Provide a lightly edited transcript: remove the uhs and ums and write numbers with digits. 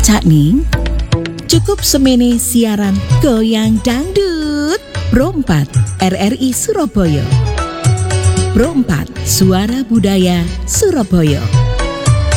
Cak Ning, cukup semene siaran goyang dangdut. Pro 4 RRI Surabaya. Pro 4 Suara Budaya Surabaya.